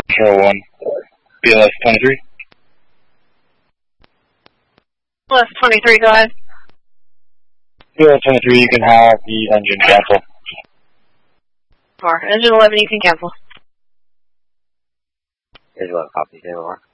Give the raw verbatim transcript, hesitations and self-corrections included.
Control one. B L S twenty-three. B L S twenty-three, go ahead. B L S twenty-three, you can have the engine cancel. Or engine eleven, you can cancel. Engine eleven, copy. Engine eleven.